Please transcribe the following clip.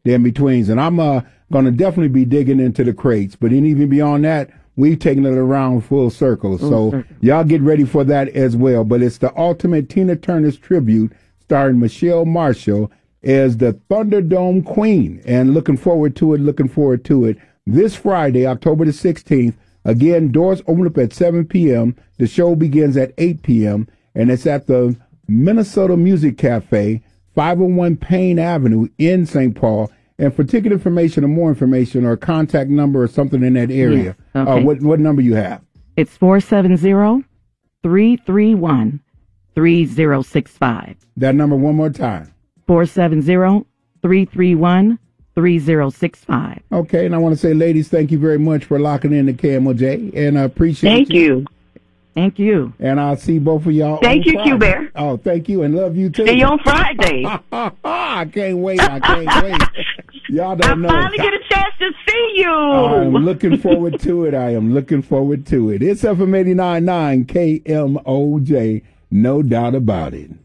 the in-betweens. And I'm going to definitely be digging into the crates. But even beyond that, we've taken it around full circle. So y'all get ready for that as well. But it's the ultimate Tina Turner's tribute starring Michelle Marshall as the Thunderdome Queen. And looking forward to it. This Friday, October the 16th. Again, doors open up at 7 p.m. The show begins at 8 p.m. And it's at the Minnesota Music Cafe, 501 Payne Avenue in St. Paul. And for ticket information or more information or contact number or something in that area, what number you have? It's 470-331-3065. That number one more time. 470-331-3065. Okay, and I want to say, ladies, thank you very much for locking in the KMOJ, and I appreciate Thank you. Thank you. And I'll see both of y'all Thank on you, Friday. Q-Bear. Oh, thank you, and love you, too. See you on Friday. I can't wait. Y'all don't know. I finally get a chance to see you. I'm looking forward to it. It's FM 89.9 KMOJ, no doubt about it.